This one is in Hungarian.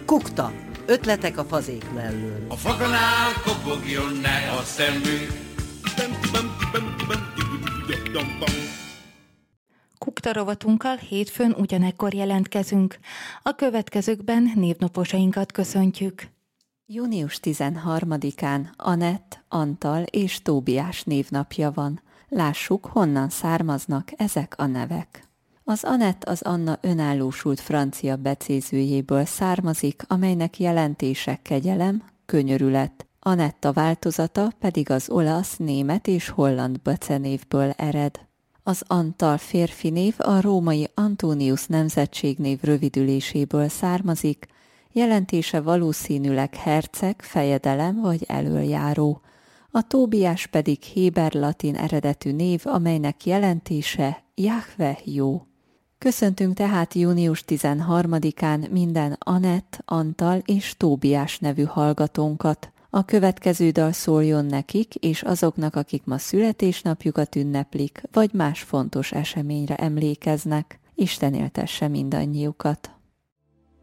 Kukta. Ötletek a fazék mellől. A fakanál kopogjon ne a szemünk. Kukta rovatunkkal hétfőn ugyanekkor jelentkezünk. A következőkben névnaposainkat köszöntjük. Június 13-án Anett, Antal és Tóbiás névnapja van. Lássuk, honnan származnak ezek a nevek. Az Anett az Anna önállósult francia becézőjéből származik, amelynek jelentése kegyelem, könyörület. Anetta változata pedig az olasz, német és holland becenévből ered. Az Antal férfi név a római Antonius nemzetségnév rövidüléséből származik, jelentése valószínűleg herceg, fejedelem vagy elöljáró. A Tóbiás pedig héber-latin eredetű név, amelynek jelentése Jahve jó. Köszöntünk tehát június 13-án minden Anett, Antal és Tóbiás nevű hallgatónkat. A következő dal szóljon nekik és azoknak, akik ma születésnapjukat ünneplik, vagy más fontos eseményre emlékeznek. Isten éltesse mindannyiukat!